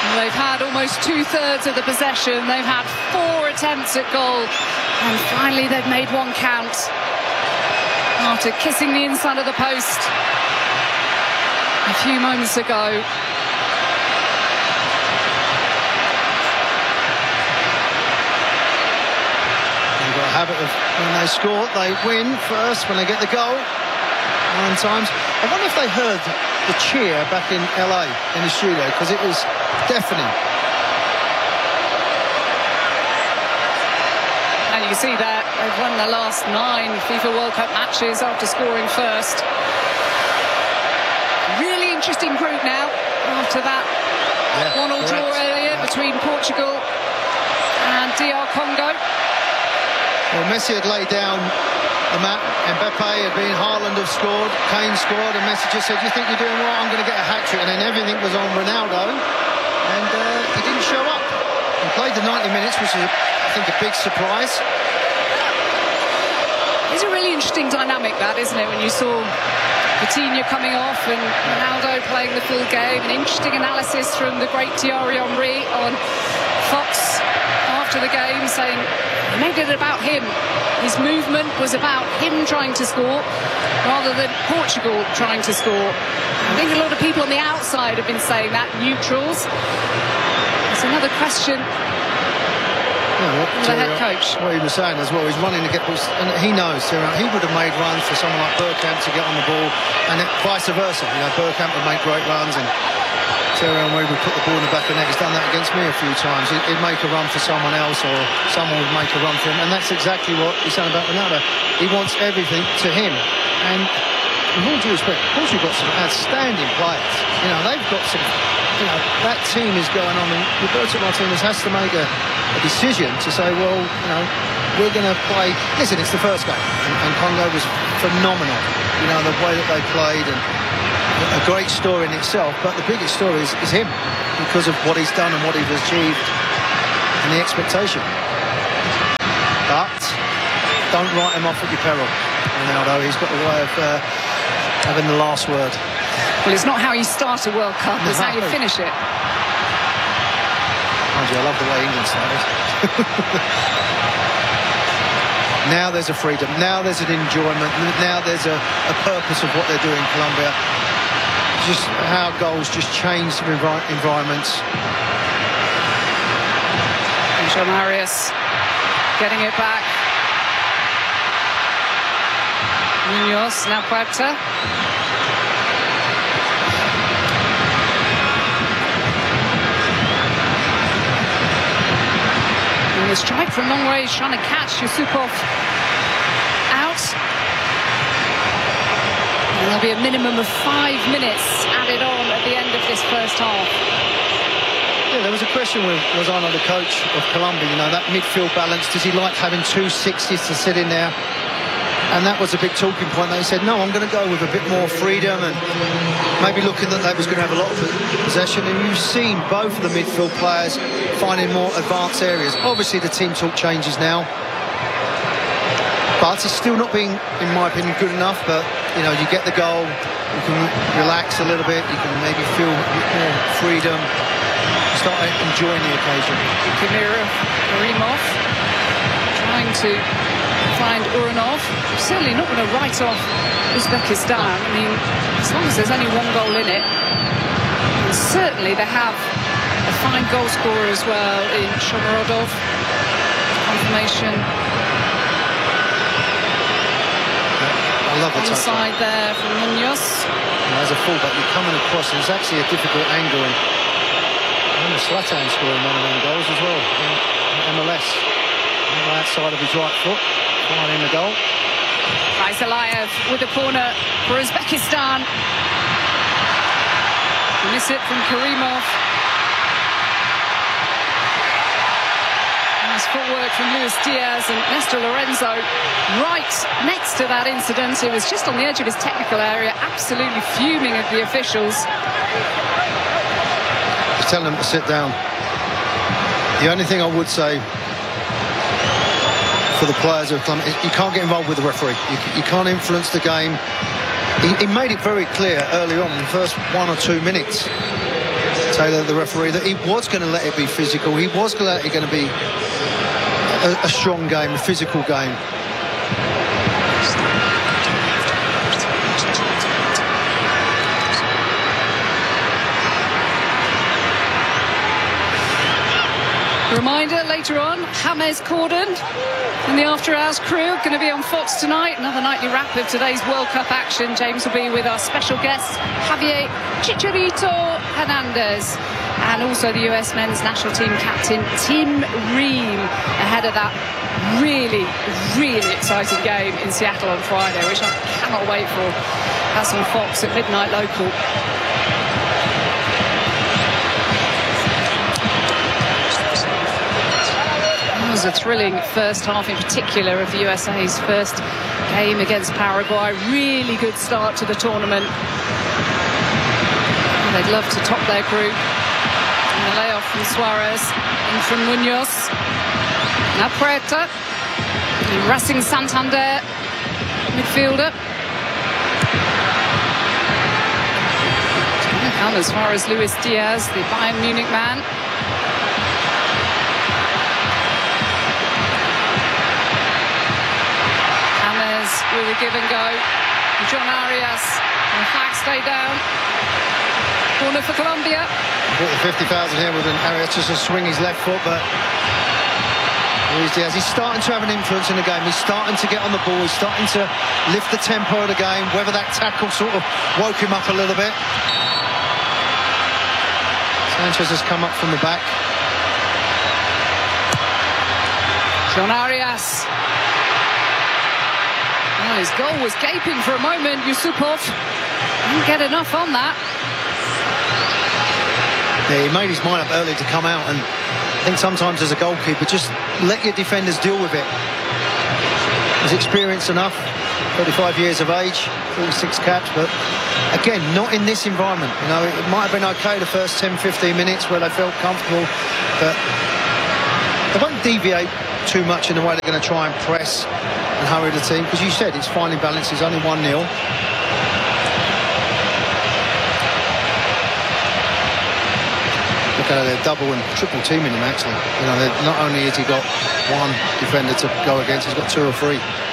They've had almost 2/3 of the possession. They've had 4 attempts at goal. And finally they've made one count after kissing the inside of the post a few moments ago. They've got a habit of when they score, they win first when they get the goal. 9 times. I wonder if they heard the cheer back in LA in the studio, because it was deafening. And you can see that they've won their last 9 FIFA World Cup matches after scoring first. Really interesting group now after that 1-1 draw earlier between Portugal and DR Congo. Well, Messi had laid down the map, Mbappe had been, Haaland had scored, Kane scored, and Messi just said, "You think you're doing well? I'm going to get a hat-trick." And then everything was on Ronaldo, and he didn't show up. He played the 90 minutes, which is, I think, a big surprise. It's a really interesting dynamic, that, isn't it, when you saw Coutinho coming off and Ronaldo playing the full game. An interesting analysis from the great Thierry Henry on Fox after the game, saying he made it about him. His movement was about him trying to score rather than Portugal trying to score. I think a lot of people on the outside have been saying that, neutrals. It's another question. The head coach. What he was saying as well, he's running to get balls, and he knows, he would have made runs for someone like Bergkamp to get on the ball, and vice versa. Bergkamp would make great runs, and Thierry Henry would put the ball in the back of the net. He's done that against me a few times. He'd make a run for someone else, or someone would make a run for him, and that's exactly what he's saying about Ronaldo. He wants everything to him, and with all due respect, of course, you've got some outstanding players. They've got some. That team is going on, and Roberto Martinez has to make a decision to say, well, we're going to play. Listen, it's the first game, and Congo was phenomenal. The way that they played, and a great story in itself. But the biggest story is him, because of what he's done and what he's achieved, and the expectation. But don't write him off at your peril, Ronaldo. He's got a way of having the last word. Well, it's not how you start a World Cup, it's how you finish it. Mind you, I love the way England started. Now there's a freedom, now there's an enjoyment, now there's a purpose of what they're doing in Colombia. Just how goals just change environments. Angel Marius getting it back. Munoz, now Puerta. And the strike from long range, trying to catch Yusupov out. And there'll be a minimum of 5 minutes added on at the end of this first half. Yeah, there was a question with Lozano, the coach of Colombia, that midfield balance. Does he like having 2 60s to sit in there? And that was a big talking point. They said, no, I'm going to go with a bit more freedom, and maybe looking that they was going to have a lot of possession. And you've seen both of the midfield players finding more advanced areas. Obviously, the team talk changes now. But it's still not being, in my opinion, good enough. But, you get the goal, you can relax a little bit, you can maybe feel a bit more freedom, start enjoying the occasion. Karimov trying to find Uranov. Certainly not going to write off Uzbekistan. I mean, as long as there's only 1 goal in it. And certainly they have a fine goal scorer as well in Shomurodov. Confirmation. I love the touch. Onside there from Munoz. As a fullback, you're coming across, and it's actually a difficult angle. And Zlatan scoring one of them goals as well in MLS. On the outside of his right foot, finding the goal. Aizalayev with the corner for Uzbekistan. Miss it from Karimov. Nice footwork from Luis Diaz and Nestor Lorenzo right next to that incident. It was just on the edge of his technical area, absolutely fuming at the officials. Just telling them to sit down. The only thing I would say for the players of Colombia, you can't get involved with the referee. You can't influence the game. He made it very clear early on in the first 1 or 2 minutes Taylor, the referee, that he was going to let it be physical. He was going to let it be a strong game, a physical game. Reminder later on, James Corden and the After Hours crew going to be on Fox tonight. Another nightly wrap of today's World Cup action. James will be with our special guest, Javier Chicharito Hernandez, and also the US men's national team captain, Tim Ream, ahead of that really, really exciting game in Seattle on Friday, which I cannot wait for. That's on Fox at midnight local. It was a thrilling first half in particular of the USA's first game against Paraguay. Really good start to the tournament. They'd love to top their group. And the layoff from Suarez, in from Munoz. Now Puerta. And Racing Santander, midfielder. It's going to come as far as Luis Diaz, the Bayern Munich man. With a give and go. John Arias. And the flag stay down. Corner for Colombia. Brought the 50,000 here with an Arias just to swing his left foot, but Luis Diaz, he's starting to have an influence in the game. He's starting to get on the ball. He's starting to lift the tempo of the game. Whether that tackle sort of woke him up a little bit. Sanchez has come up from the back. John Arias. Well, his goal was gaping for a moment. Yusupov didn't get enough on that. Yeah, he made his mind up early to come out, and I think sometimes as a goalkeeper, just let your defenders deal with it. He's experienced enough, 35 years of age, 46 caps, but again, not in this environment. You know, it might have been okay the first 10-15 minutes where they felt comfortable, but they won't deviate too much in the way they're going to try and press and hurry the team, because you said it's finding balance. It's only 1-0. Look at they're double and triple teaming him, actually. You know, not only has he got one defender to go against, he's got 2 or 3.